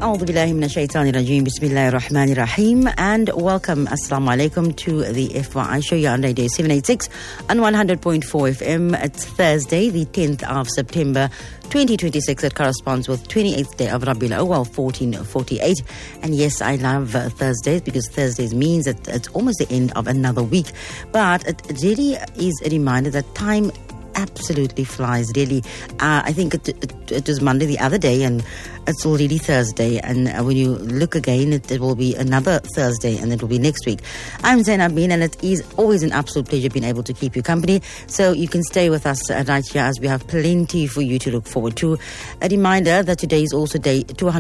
A'udhu billahi minash shaitani rajeem. Bismillahir Rahmanir Rahim. And welcome. Assalamu alaikum to the FYI show. You're on Radio 786 on 100.4 FM. It's Thursday, the 10th of September 2026. It corresponds with 28th day of Rabiul Awwal 1448. And yes, I love Thursdays because Thursdays means that it's almost the end of another week. But it really is a reminder that time absolutely flies, really. I think it was Monday the other day and it's already Thursday, and when you look again it will be another Thursday and it will be next week. I'm Zainab Amin, and it is always an absolute pleasure being able to keep you company, so you can stay with us right here as we have plenty for you to look forward to. A reminder that today is also day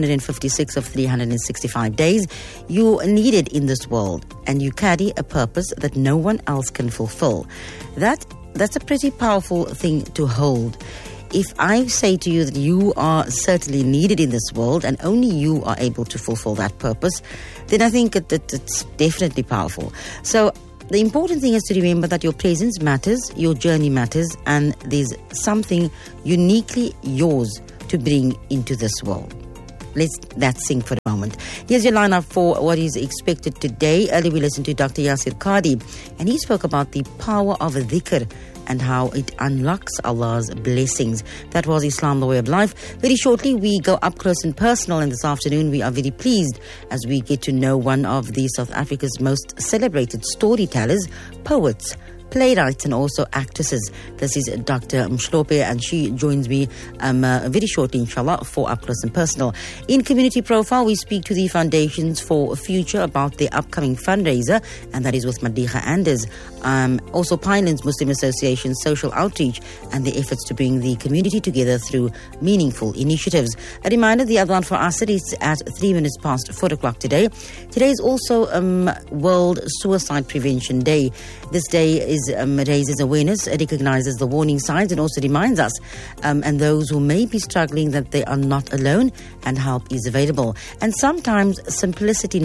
256 of 365 days. You're needed in this world and you carry a purpose that no one else can fulfill. That's a pretty powerful thing to hold. If I say to you that you are certainly needed in this world and only you are able to fulfill that purpose, then I think it's definitely powerful. So the important thing is to remember that your presence matters, your journey matters, and there's something uniquely yours to bring into this world. Let's that sink for a moment. Here's your lineup for what is expected today. Earlier we listened to Dr. Yasir Qadhi, and he spoke about the power of dhikr and how it unlocks Allah's blessings. That was Islam, the way of life. Very shortly, we go up close and personal, and this afternoon we are very pleased as we get to know one of the South Africa's most celebrated storytellers, poets, playwrights, and also actresses. This is Dr. Mhlope, and she joins me very shortly, inshallah, for Up Close and Personal. In Community Profile, we speak to the Foundations for Future about their upcoming fundraiser, and that is with Madiha Anders. Also, Pinelands Muslim Association social outreach and the efforts to bring the community together through meaningful initiatives. A reminder, the other one for us is at 3 minutes past 4 o'clock today. Today is also World Suicide Prevention Day. This day raises awareness, recognizes the warning signs, and also reminds us and those who may be struggling that they are not alone and help is available. And sometimes simply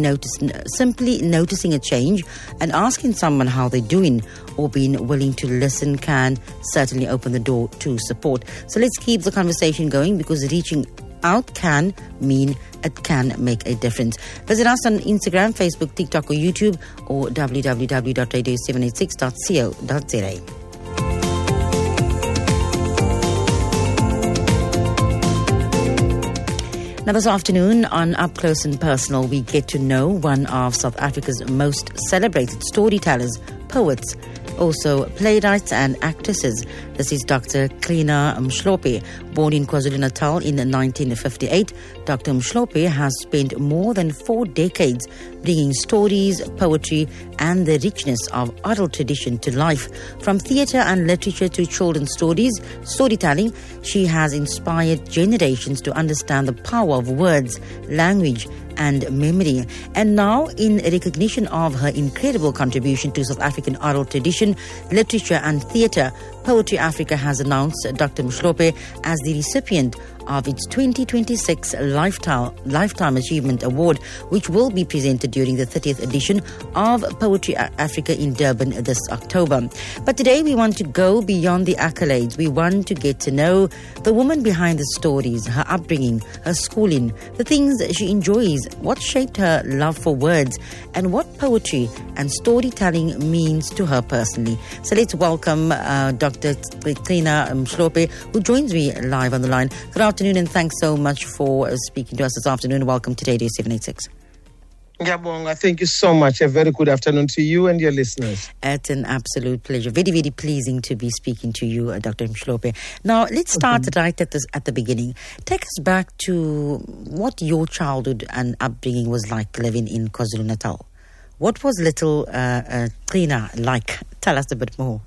noticing a change and asking someone how they're doing or being willing to listen can certainly open the door to support. So let's keep the conversation going, because reaching out can mean it can make a difference. Visit us on Instagram, Facebook, TikTok or YouTube, or www.radio786.co.za. Now this afternoon on Up Close and Personal, we get to know one of South Africa's most celebrated storytellers, poets, also playwrights and actresses. This is Dr. Qhina Mhlope. Born in KwaZulu-Natal in 1958, Dr. Mhlope has spent more than 4 decades bringing stories, poetry, and the richness of oral tradition to life. From theatre and literature to children's storytelling, she has inspired generations to understand the power of words, language, and memory. And now, in recognition of her incredible contribution to South African oral tradition, literature, and theatre, Poetry Africa has announced Dr. Mhlope as the recipient of its 2026 Lifetime Achievement Award, which will be presented during the 30th edition of Poetry Africa in Durban this October. But today we want to go beyond the accolades. We want to get to know the woman behind the stories, her upbringing, her schooling, the things that she enjoys, what shaped her love for words, and what poetry and storytelling means to her personally. So let's welcome Dr. Qhina Mhlope, who joins me live on the line. Good afternoon, and thanks so much for speaking to us this afternoon. Welcome to Radio 786. Ngiyabonga, thank you so much. A very good afternoon to you and your listeners. It's an absolute pleasure. Very, very pleasing to be speaking to you, Dr. Mhlope. Now, let's start right at the beginning. Take us back to what your childhood and upbringing was like living in KwaZulu-Natal. What was little Qhina like? Tell us a bit more.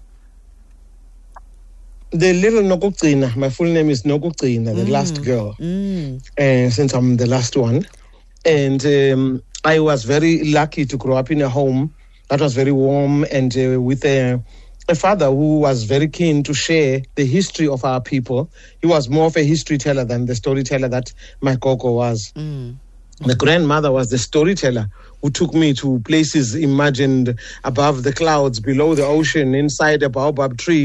The little Nokuqhina, my full name is Nokuqhina, the last girl, since I'm the last one. And I was very lucky to grow up in a home that was very warm and with a father who was very keen to share the history of our people. He was more of a history teller than the storyteller that my Gogo was. The grandmother was the storyteller who took me to places imagined above the clouds, below the ocean, inside a baobab tree,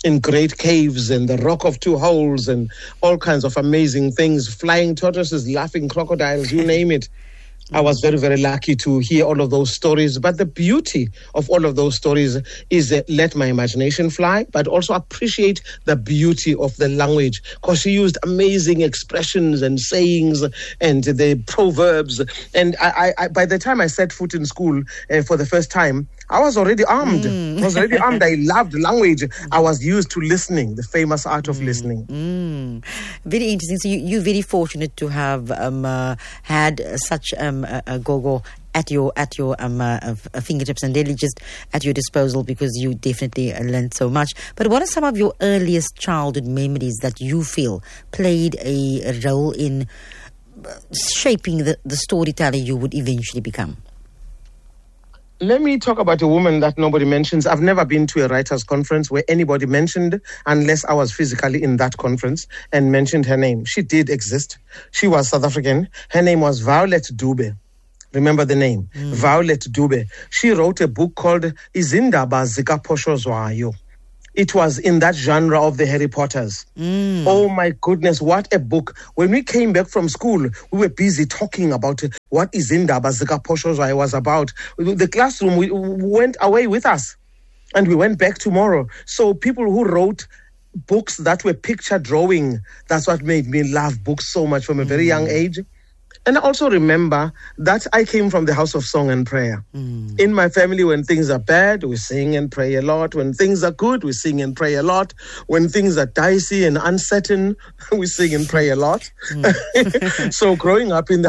in great caves and the Rock of Two Holes and all kinds of amazing things, flying tortoises, laughing crocodiles, you name it. I was very, very lucky to hear all of those stories. But the beauty of all of those stories is let my imagination fly, but also appreciate the beauty of the language, because she used amazing expressions and sayings and the proverbs. And I by the time I set foot in school for the first time, I was already armed. I loved language. I was used to listening, the famous art of listening. Very interesting. So you're very fortunate to have had such a go-go at your fingertips and really just at your disposal, because you definitely learned so much. But what are some of your earliest childhood memories that you feel played a role in shaping the storyteller you would eventually become? Let me talk about a woman that nobody mentions. I've never been to a writers' conference where anybody mentioned, unless I was physically in that conference, and mentioned her name. She did exist. She was South African. Her name was Violet Dube. Remember the name? Violet Dube. She wrote a book called Izindaba Zikaposhozwayo. It was in that genre of the Harry Potters. Oh my goodness, what a book. When we came back from school, we were busy talking about what Izindaba Zikaposhozwayo was about. The classroom went away with us, and we went back tomorrow. So people who wrote books that were picture drawing, that's what made me love books so much from a very young age. And I also remember that I came from the house of song and prayer. In my family, when things are bad, we sing and pray a lot. When things are good, we sing and pray a lot. When things are dicey and uncertain, we sing and pray a lot. So growing up in the